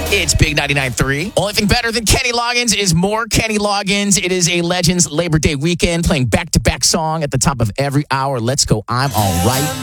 It's Big 99.3. Only thing better than Kenny Loggins is more Kenny Loggins. It is a Legends Labor Day weekend playing back-to-back song at the top of every hour. Let's go, I'm All Right.